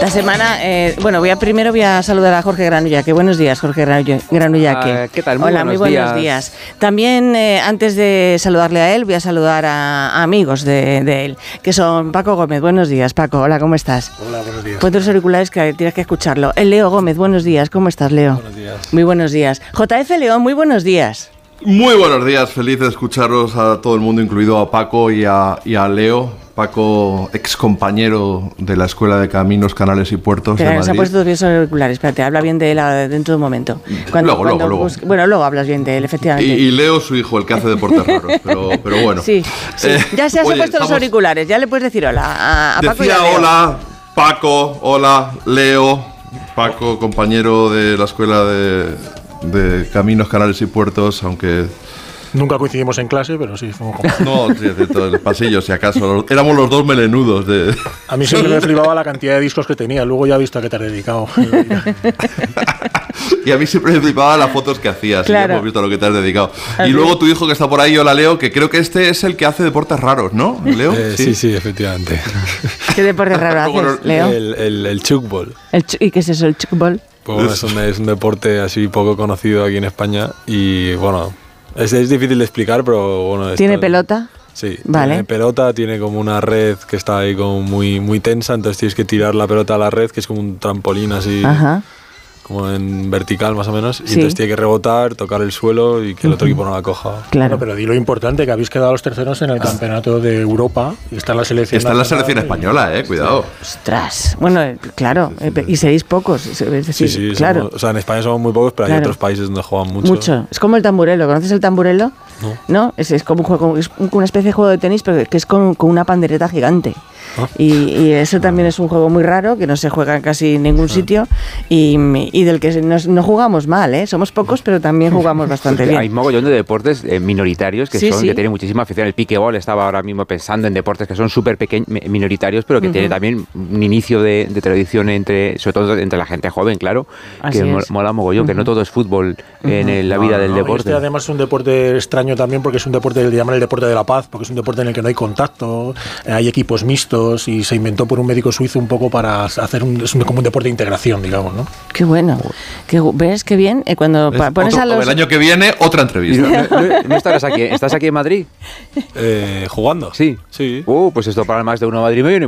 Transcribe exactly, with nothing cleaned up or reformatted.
esta semana, eh, bueno, voy a primero voy a saludar a Jorge Granullaque. Buenos días, Jorge Granullaque. Ah, ¿qué tal? Muy Hola, buenos muy buenos días. días. También, eh, antes de saludarle a él, voy a saludar a, a amigos de, de él, que son Paco Gómez. Buenos días, Paco. Hola, ¿cómo estás? Hola, buenos días. Ponte los auriculares que tienes que escucharlo. El Leo Gómez, buenos días. ¿Cómo estás, Leo? Buenos días. Muy buenos días. J F León, muy buenos días. Muy buenos días, feliz de escucharos a todo el mundo, incluido a Paco y a, y a Leo. Paco, ex compañero de la Escuela de Caminos, Canales y Puertos Pero de Madrid. se ha puesto los auriculares, espérate, habla bien de él dentro de un momento. Cuando, luego, cuando luego, busque, luego. Bueno, luego hablas bien de él, efectivamente. Y, y Leo, su hijo, el que hace deportes raros, pero, pero bueno. Sí, sí. Eh, ya se han oye, puesto los estamos... auriculares, ya le puedes decir hola a, a Paco y Decía a Leo. hola, Paco, hola, Leo. Paco, compañero de la Escuela de, de Caminos, Canales y Puertos, aunque... Nunca coincidimos en clase, pero sí, fuimos como... No, sí, de todo el pasillo, si acaso. Éramos los dos melenudos. De... A mí siempre me flipaba la cantidad de discos que tenía, luego ya he visto a qué te has dedicado. Y a mí siempre me flipaba las fotos que hacías, Claro. y ya hemos visto a lo que te has dedicado. Así. Y luego tu hijo que está por ahí, hola Leo, que creo que este es el que hace deportes raros, ¿no? Leo. Eh, sí, sí, efectivamente. ¿Qué deporte raro Bueno, haces, Leo? El, el, el chukball. El ch- ¿Y qué es eso, el chukball? Pues bueno, es, un, es un deporte así poco conocido aquí en España y bueno, es, es difícil de explicar, pero bueno... ¿Tiene esto- pelota? Sí, Vale. tiene pelota, tiene como una red que está ahí como muy, muy tensa, entonces tienes que tirar la pelota a la red, que es como un trampolín así, Ajá. como en vertical más o menos, y Sí. entonces tiene que rebotar, tocar el suelo y que el otro equipo no la coja. Claro. Bueno, pero di lo importante, que habéis quedado los terceros en el campeonato de Europa y está en la selección Está en la nacional selección y- española, eh, cuidado. Ostras. Bueno, eh, claro. eh, Y seréis pocos. Es decir, Sí, sí, claro. somos- o sea, en España somos muy pocos, pero Claro. hay otros países donde juegan mucho. Mucho. Es como el tamburelo. ¿Conoces el tamburelo? No. ¿No? Es, es como un juego, es una especie de juego de tenis, pero que es con, con una pandereta gigante. Ah. Y, y eso también es un juego muy raro, que no se juega en casi ningún sitio y, y del que nos- no jugamos mal, ¿eh? Somos pocos, pero también jugamos bastante Hay bien. mogollón de deportes eh, minoritarios que Sí, son sí. que tienen muchísima afición. El piquebol, estaba ahora mismo pensando en deportes que son súper pequeños, minoritarios, pero que Ujú. tiene también un inicio de, de tradición entre, sobre todo entre la gente joven, claro, Así que mo- es. mola mogollón, que no todo es fútbol en el- la vida No, del no, y deporte. Este además es un deporte extraño también porque es un deporte, le llaman el deporte de la paz, porque es un deporte en el que no hay contacto, eh, hay equipos mixtos y se inventó por un médico suizo un poco para hacer un, es un, como un deporte de integración, digamos, ¿no? Qué bueno. Qué, gu- ¿Ves qué bien? Eh, cuando pa- Es pones otro- a los... El año que viene, otra Y entrevista. no, no- no estarás aquí, ¿estás aquí en Madrid? Eh, ¿Jugando? Sí. Sí. Uh, pues esto para más de uno Madrid me viene